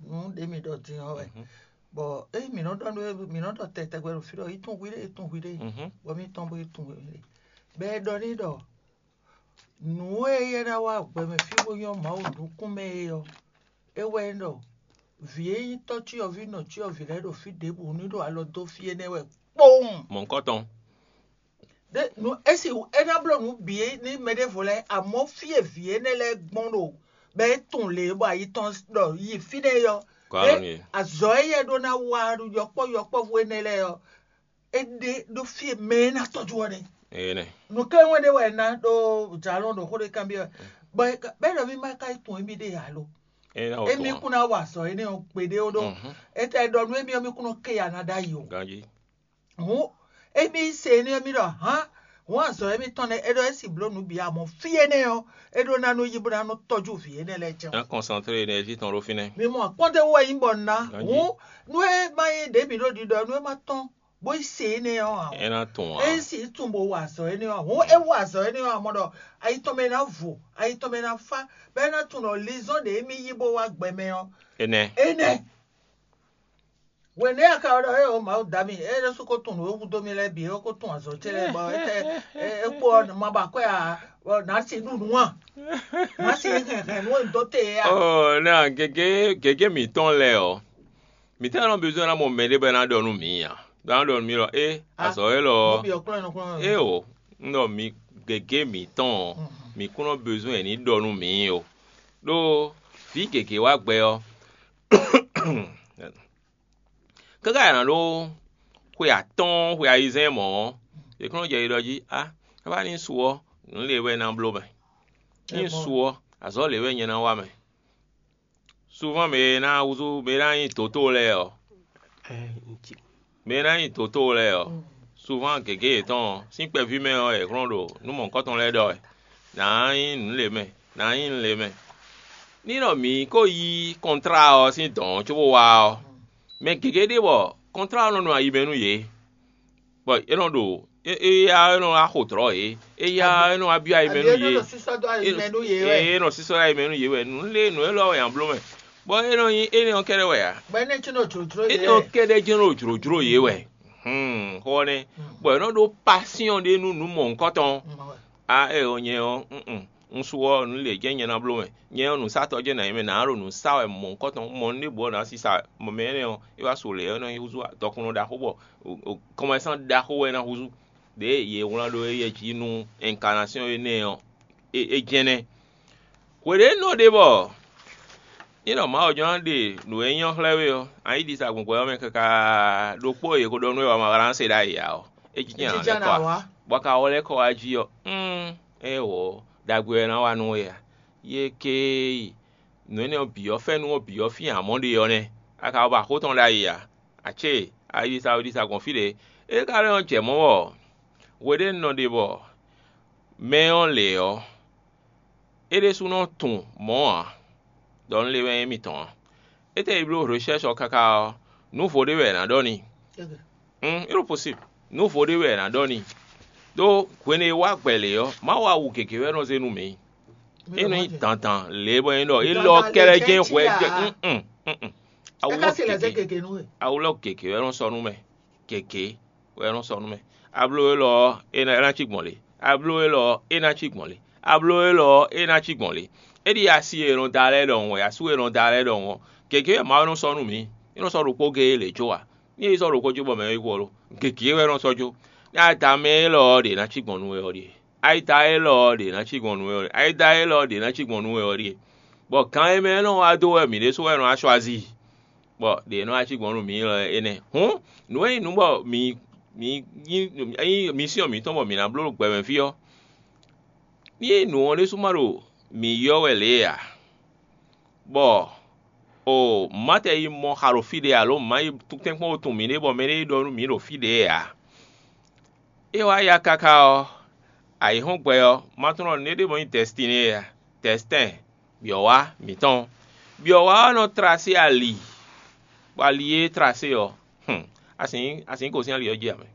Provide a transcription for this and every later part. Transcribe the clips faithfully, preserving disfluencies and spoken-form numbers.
nu de mi do tin o e bo e mi no do mi no do te te gwe fi do itun wi de itun wi de bo mi ton bo itun wi be do ni do nu e ye na wa gbe me fi bo yan ma o du kun me yo e we no vie to chi o vi no chi o vi le do fi de bu ni do alo do fi ene we pom mon coton de no esi e na blo nu bie ni me de vole amo fi e vie ne le gbon do be tun le bo ayi ton do yi fi de yo e azo ye do na wa ru yo po yo po vo ne le yo e de do fi me na to ju ne e ne no ke won de we na do jalon do ko de kan bi be be do mi ma kai tun mi de ya lo emi kuna wa so eni o pede odo ete do nu emi omi kuna ke ya na da yi o ganji ho emi se ni emi do ha won so emi ton e edo esi blo nu bi amo fie ne o edo na no yibu na no toju fie ne le je na concentrer énergie ton rofine mi mo konte wo yin bon na ho nu e ma ye de bi do di do nu e ma ton bo se ne o e na ton e si tun bo wa so eni o ho e wa so eni o mo do ayi to me na vo ayi to me na fa be na tun o lizo de emi yibo wa gbe me o ene ene when they aka o ma da mi e le so ko tun o ku do mi le bi o ko tun aso tele ba e e po ma ba ko ya na si nu nu wa ma si ke ke no do te ya oh na gege gege mi ton le o mi ta no besoin na mo me de be na do nu mi ya dan do mi lo e aso e lo e o no mi gege mi ton mi kuno besoin ni do nu mi o do fi gege wa gbe o kaga na lo ko ya ton ko ya izen mo e kuno je do ji ah ba ni suo nle we na blo me ni suo aso le we yen na wa me souvent me na uzu me na yin toto le o me na yin toto le o souvent gege ton sin pe vi me o e grondo nu mon coton le do na yin nle me na yin le me ni no mi ko yi contrat o sin don chu wa o me gege de bo contrat no no ayi menu ye bo e no do e e ya no a hotro e e ya no abi ayi menu ye e no siso ayi menu ye we nle no e lo yan blo me bo e no yin e no kere we ya bo ne chino churo ye e no kere jino churo churo ye we hmm ho ne bo no do passion de nu nu mon coton a e onye o mm nsuo nu le genye na blo me nye nu sato je na ime na aro nu sawe mon coton mon ni bo na si sa mo me ne o e wa so le no yuzu dokunu da ko bo commerçant da ko we na huzu de ye wona do ye ji nu incarnation e ne o e e jene ko de no de bo you know ma ojo de nu enyo hlewe o ai di sa gun ko me kaka do po ye ko do nu wa ma ran se da ya o e ji jan na ko bo ka ole ko aji o mm e wo dagwe na wa nu ya ye ke no ne obi o fe nu obi o fi amode yo ne aka ba ko ton da ya ache ai sa di sa confide e ka re on je mo wo we de no de bo me on le o e de su no tun mo a don le we mi ton e te ibro recherche o kaka nu fo de we na doni mm iro possible nu fo de we na doni do kwene wa gbele yo ma wa wu keke we no se nu mi inu tantan le bo ino ilo kere je we je mm mm awulo keke awulo keke we no so nu me keke we no so nu me ablo lo ina na chigbonle ablo lo ina chigbonle ablo lo ina chigbonle e di asi e no dale don we asu e no dale don keke ma no so nu mi ino so ro poge le jo a ni so ro ko jo bo me iwo lo keke we no so jo ya ta me lo de na chigbonu we ori ai ta e lo de na chigbonu we ori ai da e lo de na chigbonu we ori bo kan e me no wa do e mi le so we no aso azi bo de no a chigbonu mi lo ene hu no e nu bo mi mi ai mission mi to bo mi na blo gbe me fi o ni nu o le sumaro mi yo we le ya bo o mate yi mo haro fide alo mai tukten ko to mi ne bo me ne do nu mi ro fide ya e wa ya kaka o ai hon gbe o matron ne de mo intestine ya testin bi o wa mi ton bi o wa no tracer ali wa lié tracer o hm asin asin ko sin ali o je ame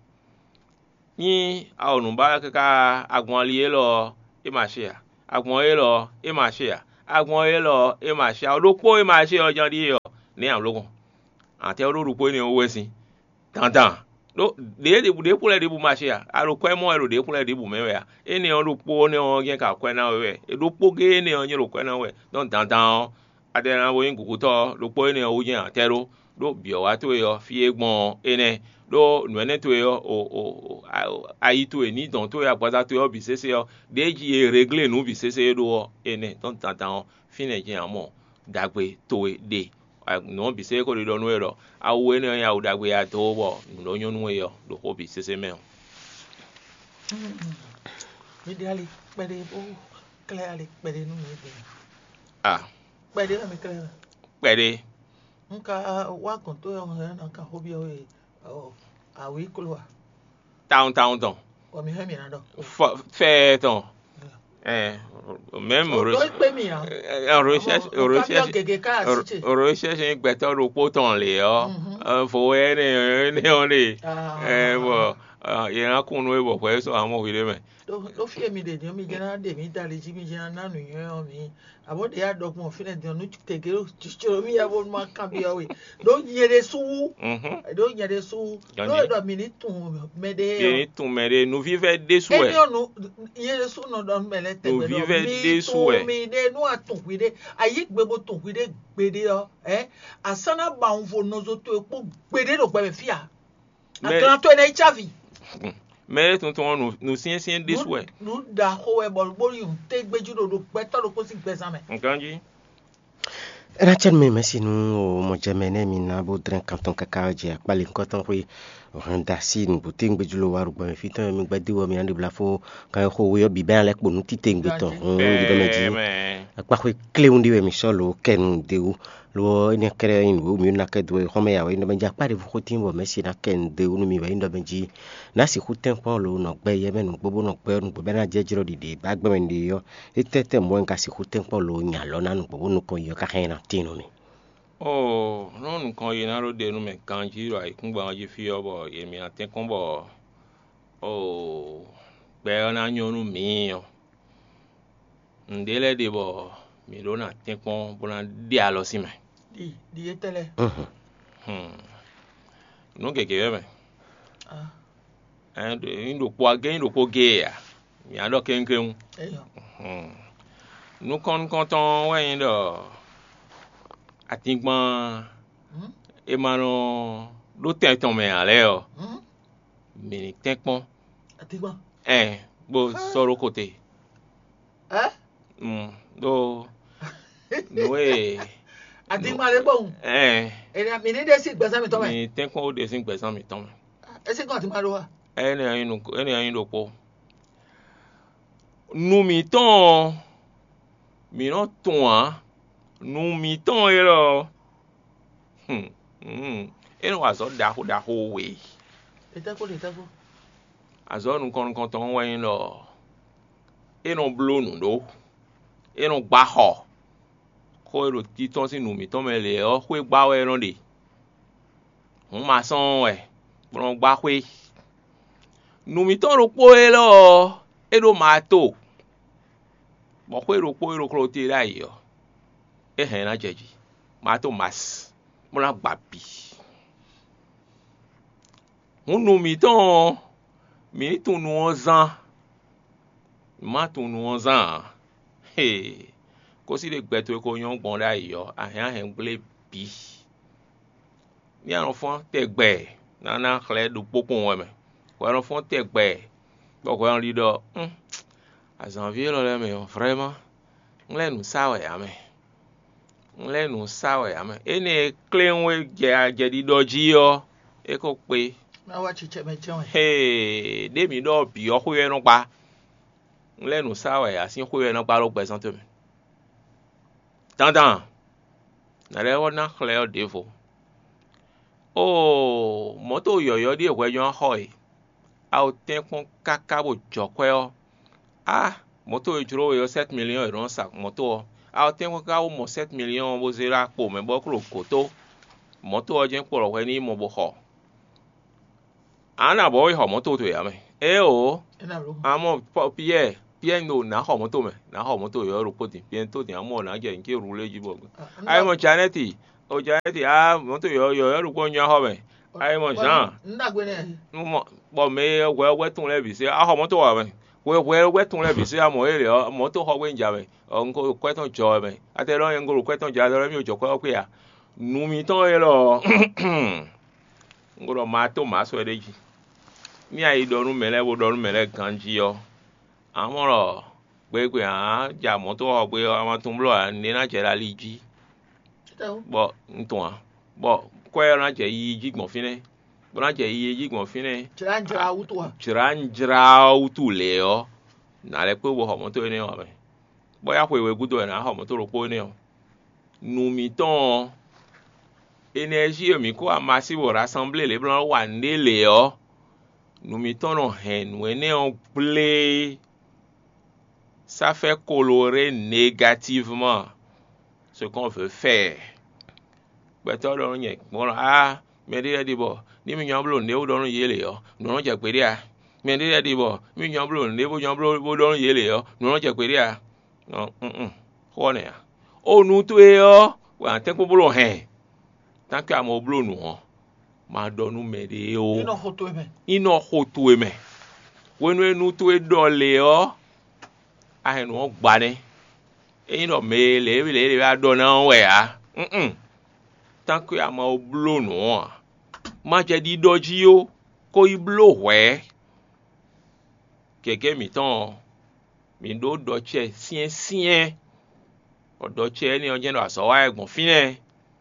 ni a onu ba kaka agbon lié lo e ma se ya agbon e lo e ma se ya agbon e lo e ma se ya olopo e ma se o jan di o ní àlókùn àti olórúkọ ní owó ẹ̀sìn dandan ló dé dìbò dé kúlẹ̀ dìbò máa ṣe à àròkọ ẹ̀mọ́ ẹ̀rọ dé kúlẹ̀ dìbò mẹ́wẹ̀ à ẹni olùpọ̀ ní wọn yẹn kà kọ́ ẹ̀ náà wẹ̀ èdòpọ̀ gé ní wọn yẹn lòkọ́ ẹ̀ náà wẹ̀ lọ́n dandan adẹ́nàwó yín kùkù tọ́ lòpọ̀ ní wọn yẹn àtẹ́rọ ló bìọ̀ wá tó yọ fíye gbọ́n ẹnẹ ló nùẹ́nẹ́ tó yọ o o ayi tó yẹ ní dàn tó yọ àgbàdá tó yọ bì sẹ́sẹ́ yọ déjì yẹ réglé nù bì sẹ́sẹ́ yẹ lọ́wọ́ ẹnẹ lọ́n dandan fínẹ̀ jẹ́ àmọ́ dàgbé tó yẹ dé non bi se ko do no ero awu ene ya u dagbe ya to bo no nyonu e yo do ko bi se se me mi dali pede o clearly pede no me be ah pede na me clear pede nka wa kon to yo na ka hobi o o awi kulwa town town town o mi he mi na do fe ton eh même recherche recherche recherche gbẹtọ ro poton le o fo ene ne o le eh bo yẹn kunu e bo pe so àwọn wire me lo fi emi de ni mi jena de mi dale ji mi jena nanu yan mi abo de ya dogun fi ne de no tegero chichoro mi ya bo ma kan bi o we do yere su mhm do yere su do do mi ni tun me de ni tun me de nous vivre des souhaits e no yere su no don mele tegbe nous vivre des souhaits mi de no atun wide ayi gbebo tun wide gbede o eh asana ba unfo nozo to epo gbede do gbe fia atran to na hiv mais tonton nous nous sien sien des souhaits nous da ho e bol bori un te gbeju do gbeto do ko si gbesa me nkanji Rachel me mesinu o mo jemene mi na bo dren kanton kaka je akpale nkoton wi randa si nu buting bejulo waru gba fitan mi gbadi wo mi ande blafo kan ho wo bi ben lek bonu titeng beton on di meji akpa ko kleundi we mi solo ken deu lo ne kere in wo mi na kedwe home ya we no menja akpa de fu timbo mesi na ken deu nu mi we ndo menji na si hu tempo lo no gbe ye menu gbobo no gbe nu gbe na jejiro dide ba gbe men de yo etete mo nka si hu tempo lo nya lo na nu gbobo nu ko yo ka hena tinu ni oh non kan ye na ro de nu me kanji ro ai kungba ji fi obo ye mi aten konbo oh be na nyonu mi yo ndele de bo mi ro na ten kon bona dia lo si me di di etele mhm hmm no ke ke me ah and indo po again do po ge ya mi ado kenkren eyo hmm nu kon konton we ndo atingban hmm e mano do tenton me ale o hmm mi ni tenpon atigba eh bo soro kote eh mm do no e atigba le bon eh ere mi ni de si gbesa mi to me mi tenpon o de sin gbesan mi ton e se kan ti ma ro wa ene ayin nu ene ayin do po nu mi ton mi no ton a nu mi ton e lo hm hm ene wa so da ho da ho we etako le etako azo nu kon kon ton wa yin lo eno blo nu do eno gba ho ko ero ti ton si nu mi ton me le o hwe gba we ran de hun ma son we bron gba hwe nu mi ton ro po e lo ero ma to mo hwe ro po ero kro ti ra yo e hen na jeji ma to mas mo na gba bi hun nu mi ton mi tun nu ozan ma tun nu ozan hey ko si le gbeto ko yan gbon ra yo ahen ahen gble bi ni aron fon te gbe na na kle du popon we me ko aron fon te gbe bo ko an ri do hm a janvier lo le me vraiment nle nu sawe ya me nle nu sawe ya me ene clean we je je di doji yo e ko pe na wa chiche me chen hey de mi do bi o ko ye nu pa nle nu sawe ya sin ko ye nu pa lo gbe san to me dandan na le wona kle o devo oh moto yoyo di ekwe yon hoy a o ten kon kaka bo jokwe o ah moto ejuro yo sept million euro sak moto a o ten kon ka o mo sept million bo zera po me bo kro koto moto o jen poro we ni mo bo ho ana bo ho moto to ya me e o ena ro amo pie pie no na ho moto me na ho moto yo ro poti pie to ti amo na je nke rule ji bo ai mo chaneti o ja ti a mo to yo yo ru ko nya ho be ai mo jan ndagbe ne mo bo me we we tun le bi se a ho mo to wa be we we we tun le bi se a mo ere mo to ho we nja be o nko kweton jo be ate lo yen go kweton ja lo mi o jo ko pe ya nu mi ton e lo ngoro ma to ma so ede ji mi ai dorun mele wo dorun mele ganji yo amoro gbe gbe a ja mo to ho gbe àwọn tun blo ni na je la liji bo nton bo ko e ran je yi ji gbon fine bo ran je yi ji gbon fine tranjra utu tranjra utu le yo na le pe wo ho mo to ni o be bo ya ko ewe gudo na ho mo to ro po ni o nu mi ton énergie mi ko amasi wo rassembler les blancs wa ndele yo nu mi ton no hen we ne on play ça fait colorer négativement ce qu'on veut faire. Beto don nye bon ah me de di bo ni mi nyam blo ne o don yele yo no je pe dia me de di bo mi nyam blo ne bo nyam blo bo don yele yo no je pe dia no mm ho ne ya o nu to e yo wa te ko blo hen tan ka mo blo nu ho ma do nu me de o ino hoto e me ino hoto e me wenu enu to e do le yo a no gba ni e no me le le le ba do na we ya mm tant que a ma blo no ma je di doji o ko i blo we keke mi ton mi do do che sien sien o do che ni o je no aso wa egun fine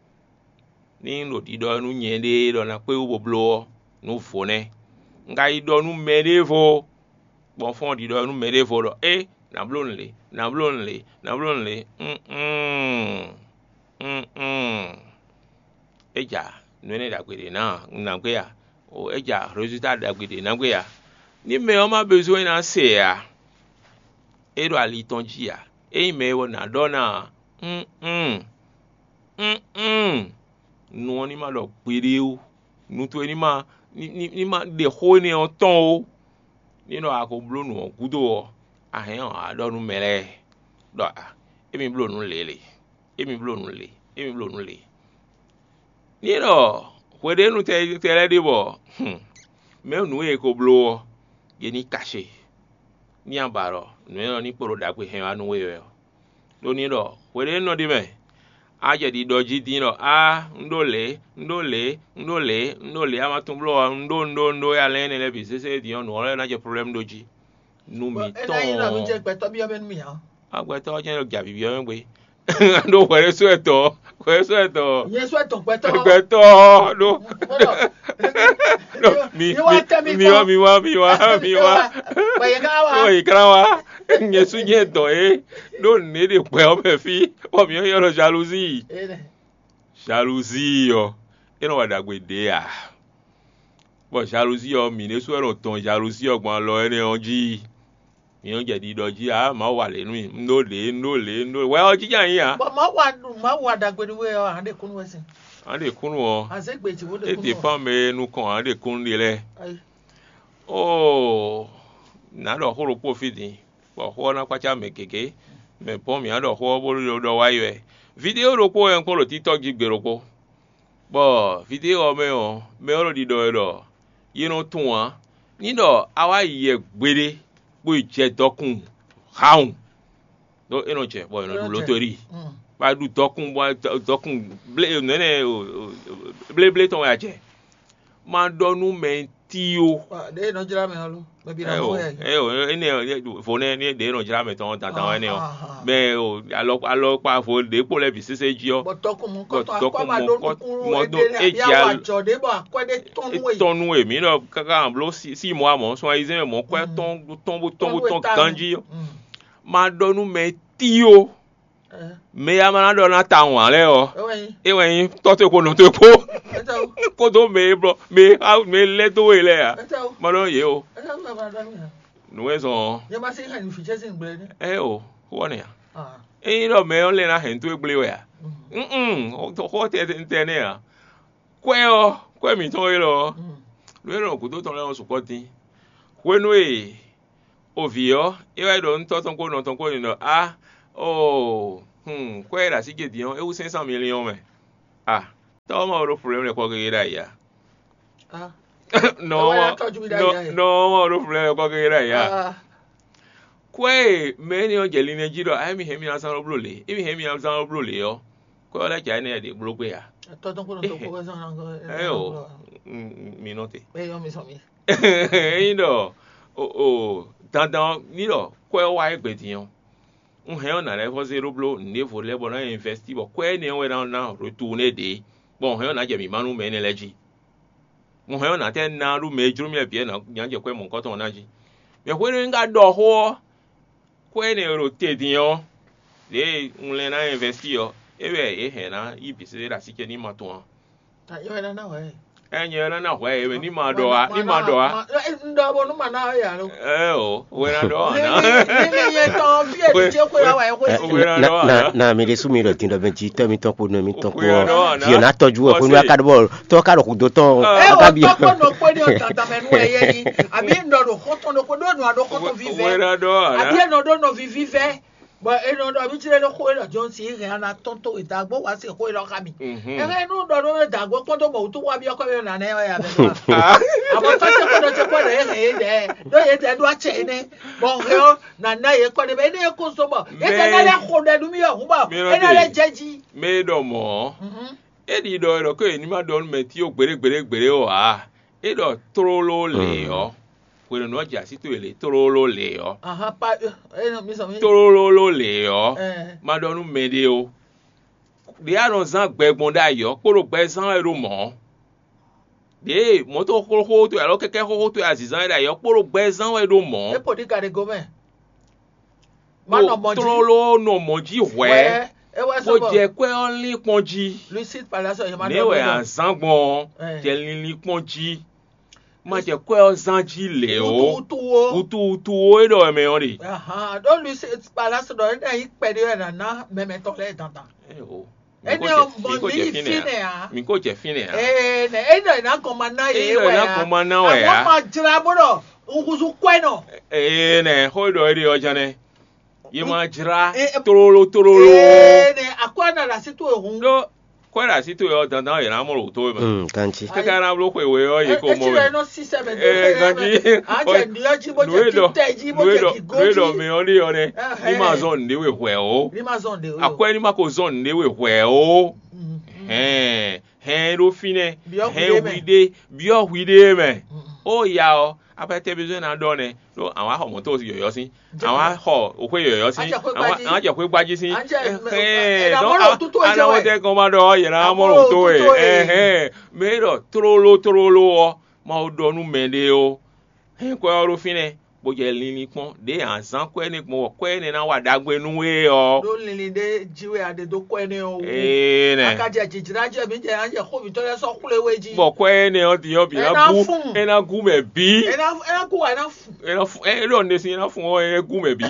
ni no di do nu yen de do na pe o blo no fo ne nga i do nu merevo bon fon di do nu merevo do e na blo nle na blo nle na blo nle mm mm mm mm eja nwene da kwede na na gbe ya o eja resultat da kwede na gbe ya ni me o ma besoin na se ya e do ali tonji ya e me wo na do na mm mm mm mm no ni ma lo kwede o nu to ni ma ni ni ma de ho ni on ton o ni no ako blo nu gudo o a hen a do nu mere do e mi blo nu lele e mi blo nu le e mi blo nu le ni no kwede nu te te de bo me nu e ko blo ye ni caché ni ambaro nu ni poro da pe hen anu we yo lo ni do kwede no di me a je di doji di no a ndole ndole ndole ndole ama tun blo ndo ndo ndo ya le ne le bi se se di on no na je problem doji nu mi ton e na mi je pe to bi o ben mi ya agbe to je ja bi bi o gbe ndo were so eto were so eto ye so eto pe to pe to no no mi mi wa mi wa mi wa mi wa pa ye ga wa o ikra wa nye su nye to e no ne de pe o me fi o mi yo lo jalousie jalousie yo e no wa dagbe de ya bo jalousie yo mi ne so ero ton jalousie ogbon lo ene onji mi o je di doji a ma wa le nu no le no le no we o jija yin a ma wa ma wa dagbe ni we o ande kunu we sin ande kunu o ase gbe ti wo de kunu e te pa me nu kan ande kunu le oh na do horo po fidi bo ho na kwacha me keke me po mi ado ho bo lo do wa yo e video ro po en ko lo TikTok ji gbero po bo video me o me o lo di do do yi no tun wa ni do awa ye gbere bo ije dokun haun do eno je bo eno lo tori ba du dokun bo dokun ble nene ble ble ton ya je ma donu me ti o de no jira me lo me bi na mo e eh o ene fo ne ni de no jira me ton tan tan ene o be o alo alo pa fo de po le bi sese ji o bo dokun mo ko to akwa ma do mo do e ja wa jo de bo akwa de tonu e tonu e mi no kaka blo si si mo amo so izen mo kwa ton ton bo ton bo ton kanji ma donu me ti o me ya ma do na ta wan le o e wen to te ko no te ko ko do me bro me how me le to we le ya ma no ye o no we so ye ma se han fi chese ngble ni eh o wo ne ya ah e ro me o le na hen to ngble we ya mm o to ho te te ne ya kwe o kwe mi to lo lo ro ku do ton le on support we no e ovio e wa do nto ton ko no ton ko ni no ah oh hmm kwe la si gedi on e u cinq cents millions me ah to ma ro problem le ko ge ra ya ah no no no ro problem ko ge ra ya kwe me ni o je li Nigeria ai mi he mi na san ro blole e mi he mi na san ro blole yo ko la ja ni e de blo pe ya to to ko to ko san ko eh o mi note e yo mi so mi you know o o dandan ni lo kwe wa egbe ti yan un he on na le fo zero blo ni fo le bo na investi bo kwe ni we na na retourner de bon he on na je mi manu me ni leji un he on na te na ru me juru mi bie na yan je kwe mo nko to na ji me kwe nga do ho kwe ni rotate yan le un le na investi yo ebe e he na ibi se la sike ni ma to an ta yo na na we enye na na hwe ebe ni ma do a ni ma do a ndo bo no ma na ya lo eh o we na do na ni ye to bi e je ko la wa e ko na na mi le su mi ro tin do ben ji to mi to ko no mi to ko fi na toju ko ni aka do to ka ro ku do to aka bi e o to ko no ko ni o tata menu e ye ni abi ndo do ko to no ko do no ado ko to vive we na do abi no do no vive but eno do bi tire no ko lo jon si re na tonto idagbo wa si ko lo ka mi e re no do no idagbo ko to mo tu wa bi o ko na na ya be do abo to se ko do se ko re re de do ye de do a che ne bon re na na ye ko de be ne ko so bo e te na le ko de du mi o ba e na le jeji me do mo e di do ro ko ni ma do me ti o gbere gbere gbere o a e do trolo le o Bueno, no ya si tu ele torolo leo. Aha, pa eh no mi so mi. Torolo leo. Eh. Ma donu medeo. De a no zan gbegbon da yo, poro gbe zan ero mo. De moto ko ko to alo keke ko to azizan da yo, poro gbe zan ero mo. E po di ka de go me. Ma no mo ji. Torolo no mo ji we. E wa so bo. Ko je kwe only ponji. Lucid Palace yo ma do. Ne we ansangbon. Je linli ponji. Ma je kwe zanji le o utu o utu utu o do me ori aha don lu se palace do na yi pede na na me me to le dandan eh o e ni o mo ni fine a mi ko je fine a eh na e na na ko ma na ye we na ko ma na we a ma jira bodo unguzu kweno eh ne ho do ri o jane ye ma jira torolo torolo eh ne akwa na la situ ehun do kwara si to yo dandan ye na mo ro to mm kanchi ka ka na blo ko we o ye ko mo e no si seven eh kanchi anje ndi o ji bo je ti ji bo je ki go ji do me ori ore ni ma zone de we hwe o ni ma zone de o akwa ni ma ko zone de we hwe o eh eh ro fine eh we de bi o we de me o ya o apete bezo na do ne so àwọn aho to si yoyo sin àwọn aho o pe yoyo sin àwọn an je pe gbaji sin eh don ana wo te kon ma do ye na mo ro to e eh eh me ro trolo trolo o ma o do nu mede o eh ko ro fine bo je lini pon de ansan ko ni pon ko ni na wa dagbe nu we o do lini de jiwe ade do ko ni o eh ne akaje jijira je mi je anje ko bi to le so kule weji bo ko ni o ti yo bi na gu e na gu me bi e na e na ku wa na fu e na fu e lo ne sin na fu o e gu me bi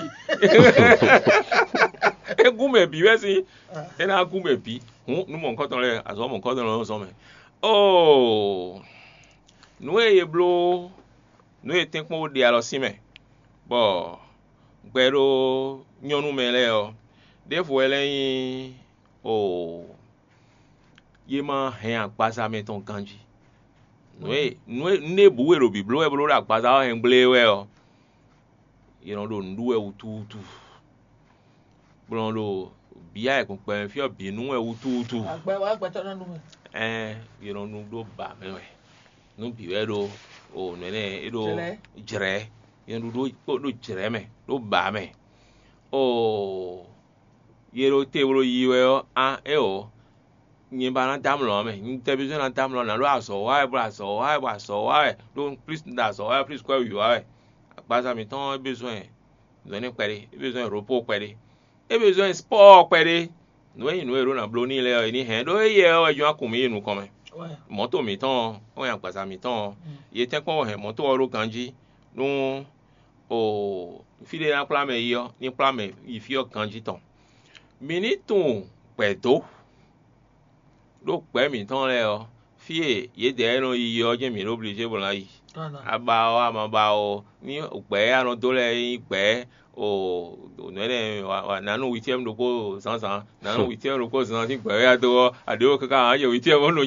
e gu me bi we sin e na gu me bi hu nu mo nkan ton le aso mo nkan ton lo so me oh nu e blo no e ten ko de alo sime bo gbero nyonu mele o de fo eleyin o ye ma he agbaza me ton kanji no e no e ne buwe ro bi blo e blo ra agbaza o he gble we o ye no do ndu e ututu blo lo bia e kun pe fi obi nu e ututu agbe wa agbe to na nu eh ye no nu do ba me we nu bi we do o nene ido jere yen do do jere me do ba me o yero tebro yiwe o a e o nyin ba na damlo me nyin television na damlo na lo aso wa e bra so wa e bra so wa e do please da so wa please kwa you wa e agbaza mi ton besoin do ni pere besoin ropo pere e besoin sport pere no yin no ero na blo ni le ni hen do ye o ejo akun mi inu kan me moto mi ton o yan pasa mi ton ye ten ko he moto oro kanji nu o file na pla me yo ni pla me ifi o kanji ton minitun pedo do pe mi ton le o fie ye de no yi yo je mi oblige bo la yi aba o ama ba o ni gbe ano do le gbe o no le wa na no witiem do ko san san na no witiem do ko san ti gbe ya do ade o kaka aye witiem no